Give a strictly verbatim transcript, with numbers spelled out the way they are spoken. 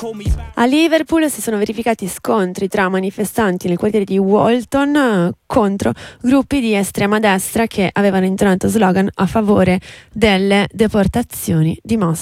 A Liverpool si sono verificati scontri tra manifestanti nel quartiere di Walton eh, contro gruppi di estrema destra che avevano intonato slogan a favore delle deportazioni di massa.